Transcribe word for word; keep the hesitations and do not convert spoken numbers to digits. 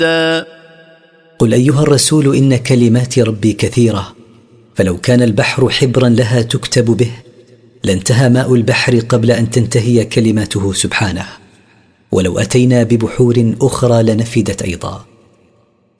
قل أيها الرسول إن كلمات ربي كثيرة، فلو كان البحر حبرا لها تكتب به لانتهى ماء البحر قبل أن تنتهي كلماته سبحانه، ولو أتينا ببحور أخرى لنفدت أيضا.